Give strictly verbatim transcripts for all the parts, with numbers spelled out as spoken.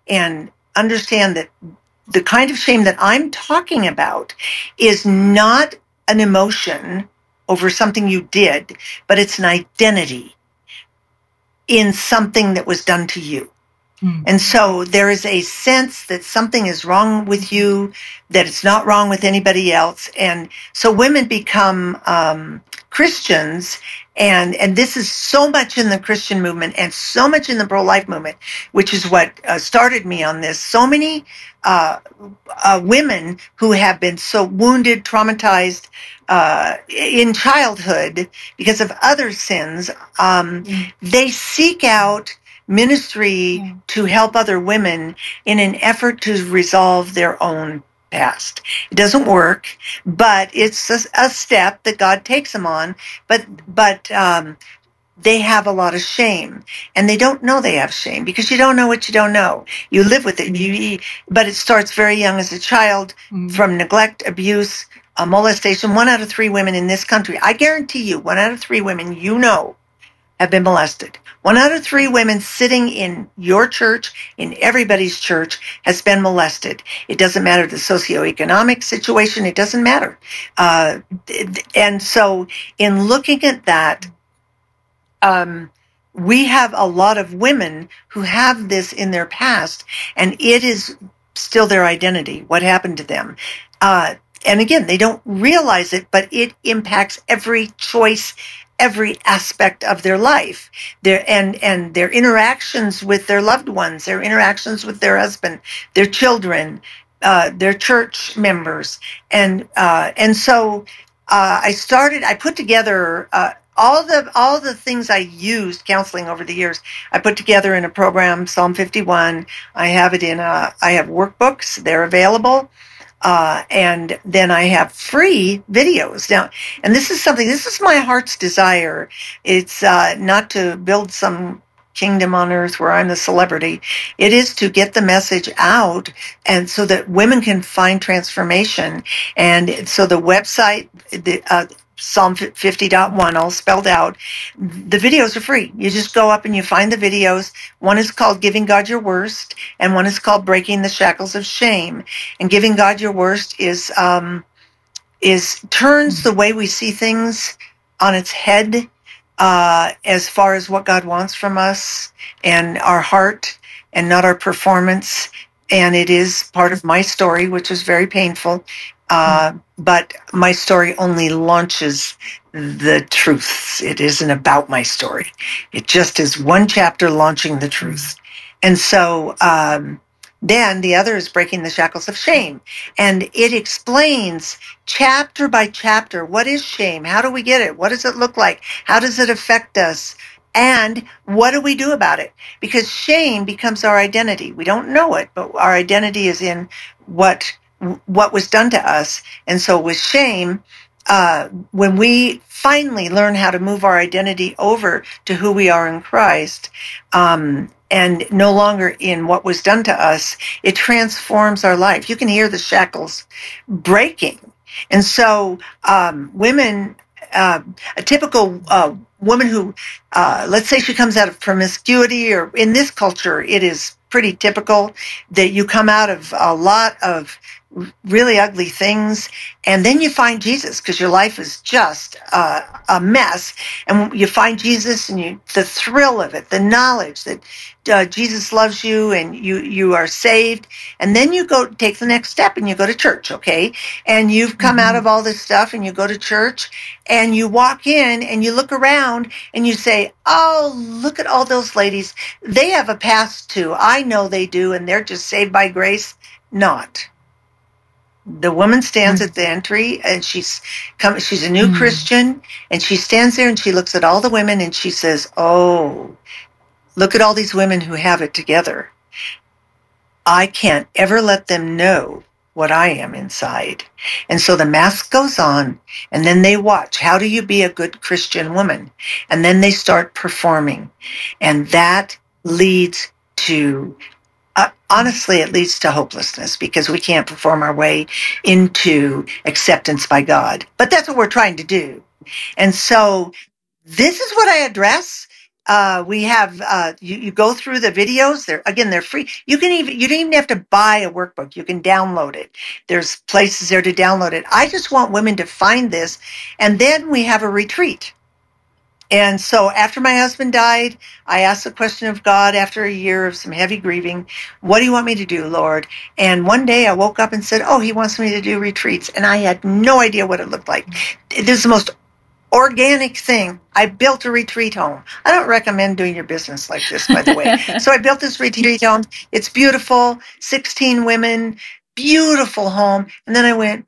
and understand that the kind of shame that I'm talking about is not an emotion over something you did, but it's an identity in something that was done to you. Mm. And so there is a sense that something is wrong with you, that it's not wrong with anybody else. And so women become um, Christians, and, and this is so much in the Christian movement and so much in the pro-life movement, which is what uh, started me on this. So many uh, uh, women who have been so wounded, traumatized uh, in childhood because of other sins, um, mm. they seek out ministry mm. to help other women in an effort to resolve their own past. It doesn't work, but it's a, a step that God takes them on. But but um, they have a lot of shame, and they don't know they have shame because you don't know what you don't know. You live with it. You, but it starts very young as a child mm. from neglect, abuse, uh, molestation. One out of three women in this country, I guarantee you, one out of three women you know have been molested. One out of three women sitting in your church, in everybody's church, has been molested. It doesn't matter the socioeconomic situation. It doesn't matter. Uh, and so in looking at that, um, we have a lot of women who have this in their past, and it is still their identity, what happened to them. Uh, and again, they don't realize it, but it impacts every choice, every aspect of their life, their and and their interactions with their loved ones, their interactions with their husband, their children, uh, their church members, and uh, and so uh, I started. I put together uh, all the all the things I used counseling over the years. I put together in a program, Psalm fifty-one. I have it in a. I have workbooks. They're available. Uh, and then I have free videos now, and this is something, this is my heart's desire. It's, uh, not to build some kingdom on earth where I'm the celebrity. It is to get the message out, and so that women can find transformation. And so the website, the, uh, Psalm fifty point one, all spelled out. The videos are free. You just go up and you find the videos. One is called Giving God Your Worst, and one is called Breaking the Shackles of Shame. And Giving God Your Worst is um, is turns the way we see things on its head uh, as far as what God wants from us and our heart, and not our performance. And it is part of my story, which is very painful. Uh, but my story only launches the truths. It isn't about my story. It just is one chapter launching the truth. And so um, then the other is Breaking the Shackles of Shame. And it explains chapter by chapter, what is shame? How do we get it? What does it look like? How does it affect us? And what do we do about it? Because shame becomes our identity. We don't know it, but our identity is in what what was done to us. And so with shame, uh, when we finally learn how to move our identity over to who we are in Christ, um, and no longer in what was done to us, it transforms our life. You can hear the shackles breaking. And so um, women, uh, a typical uh, woman who, uh, let's say she comes out of promiscuity, or in this culture, it is pretty typical that you come out of a lot of really ugly things, and then you find Jesus because your life is just uh, a mess, and you find Jesus, and you the thrill of it, the knowledge that uh, Jesus loves you and you you are saved, and then you go take the next step and you go to church, okay? And you've come mm-hmm. out of all this stuff, and you go to church, and you walk in and you look around and you say, oh, look at all those ladies. They have a past too. I know they do, and they're just saved by grace. Not. The woman stands at the entry, and she's come, she's a new mm. Christian, and she stands there and she looks at all the women and she says, oh, look at all these women who have it together. I can't ever let them know what I am inside. And so the mask goes on, and then they watch. How do you be a good Christian woman? And then they start performing. And that leads to Uh, honestly, it leads to hopelessness, because we can't perform our way into acceptance by God. But that's what we're trying to do. And so this is what I address Uh, we have, uh, you, you go through the videos. They're, again, they're free. You can even, you don't even have to buy a workbook. You can download it. There's places there to download it. I just want women to find this. And then we have a retreat. And so after my husband died, I asked the question of God after a year of some heavy grieving, what do you want me to do, Lord? And one day I woke up and said, oh, he wants me to do retreats. And I had no idea what it looked like. This is the most organic thing. I built a retreat home. I don't recommend doing your business like this, by the way. So I built this retreat home. It's beautiful, sixteen women, beautiful home. And then I went,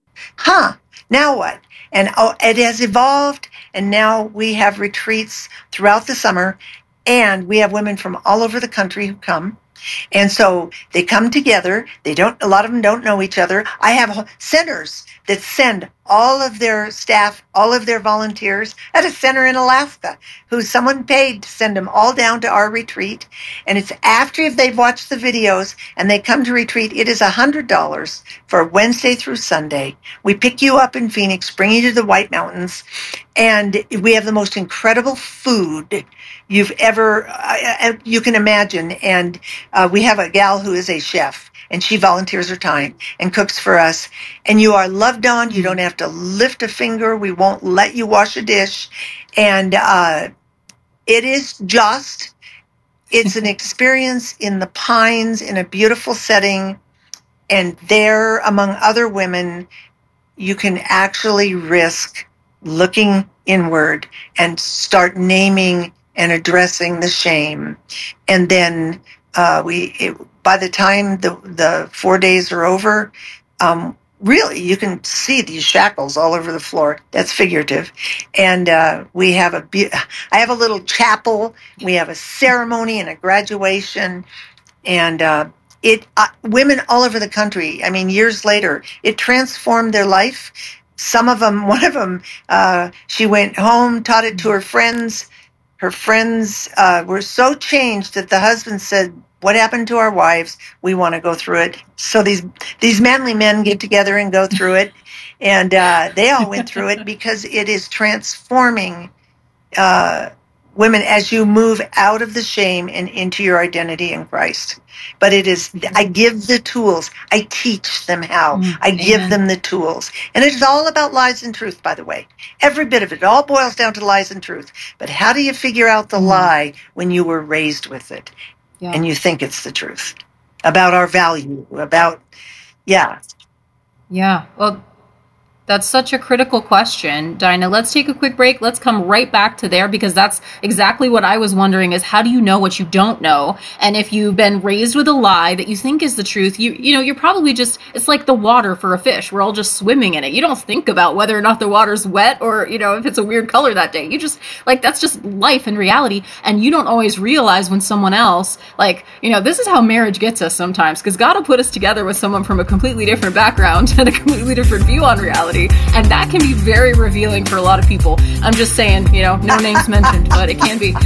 huh, now what? And oh, it has evolved. And now we have retreats throughout the summer. And we have women from all over the country who come. And so they come together. They don't, a lot of them don't know each other. I have centers that send all of their staff, all of their volunteers at a center in Alaska who someone paid to send them all down to our retreat. And it's after they've watched the videos and they come to retreat. It is one hundred dollars for Wednesday through Sunday. We pick you up in Phoenix, bring you to the White Mountains, and we have the most incredible food you've ever, uh, you can imagine. And uh, we have a gal who is a chef, and she volunteers her time and cooks for us. And you are loved on. You don't have to lift a finger. We won't let you wash a dish. And uh, it is just, it's an experience in the pines in a beautiful setting. And there, among other women, you can actually risk looking inward and start naming and addressing the shame. And then uh, we, it, by the time the, the four days are over, um, really, you can see these shackles all over the floor. That's figurative. And uh, we have a, be- I have a little chapel. We have a ceremony and a graduation. And uh, it, uh, women all over the country, I mean, years later, it transformed their life. Some of them, one of them, uh, she went home, taught it to her friends. Her friends uh, were so changed that the husband said, what happened to our wives? We want to go through it. So these these manly men get together and go through it. And uh, they all went through it because it is transforming uh, women as you move out of the shame and into your identity in Christ. But it is, I give the tools. I teach them how. Mm, I give amen. them the tools. And it is all about lies and truth, by the way. Every bit of it, it all boils down to lies and truth. But how do you figure out the mm. lie when you were raised with it? Yeah. And you think it's the truth about our value, about, yeah. Yeah. Well, that's such a critical question, Dinah. Let's take a quick break. Let's come right back to there, because that's exactly what I was wondering is how do you know what you don't know? And if you've been raised with a lie that you think is the truth, you you know, you're probably just, it's like the water for a fish. We're all just swimming in it. You don't think about whether or not the water's wet or, you know, if it's a weird color that day. You just, like, that's just life and reality. And you don't always realize when someone else, like, you know, this is how marriage gets us sometimes, because God will put us together with someone from a completely different background and a completely different view on reality. And that can be very revealing for a lot of people. I'm just saying, you know, no names mentioned, but it can be.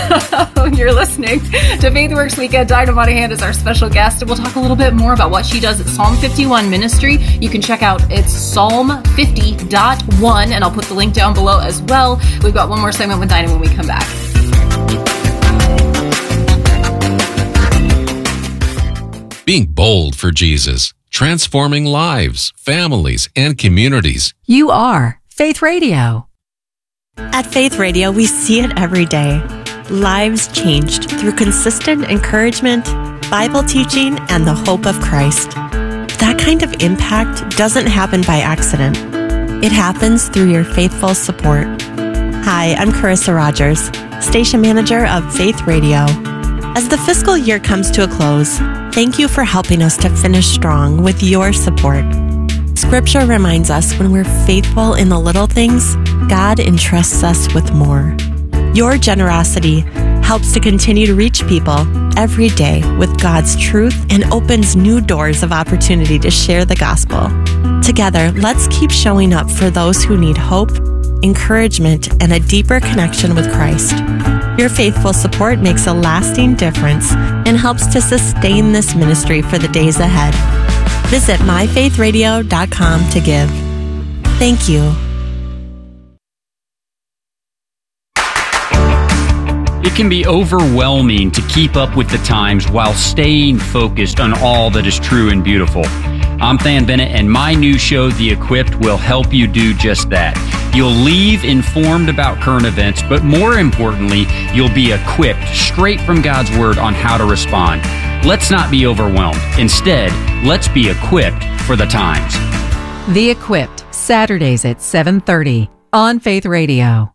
Uh, you're listening to FaithWorks Weekend. Dinah Monahan is our special guest, and we'll talk a little bit more about what she does at Psalm fifty-one Ministry. You can check out, it's psalm fifty dot one, and I'll put the link down below as well. We've got one more segment with Dinah when we come back. Being bold for Jesus. Transforming lives, families, and communities. You are Faith Radio. At Faith Radio, we see it every day. Lives changed through consistent encouragement, Bible teaching, and the hope of Christ. That kind of impact doesn't happen by accident. It happens through your faithful support. Hi, I'm Carissa Rogers, Station Manager of Faith Radio. As the fiscal year comes to a close, thank you for helping us to finish strong with your support. Scripture reminds us when we're faithful in the little things, God entrusts us with more. Your generosity helps to continue to reach people every day with God's truth and opens new doors of opportunity to share the gospel. Together, let's keep showing up for those who need hope, encouragement, and a deeper connection with Christ. Your faithful support makes a lasting difference and helps to sustain this ministry for the days ahead. Visit my faith radio dot com to give. Thank you. It can be overwhelming to keep up with the times while staying focused on all that is true and beautiful. I'm Than Bennett, and my new show, The Equipped, will help you do just that. You'll leave informed about current events, but more importantly, you'll be equipped straight from God's Word on how to respond. Let's not be overwhelmed. Instead, let's be equipped for the times. The Equipped, Saturdays at seven thirty on Faith Radio.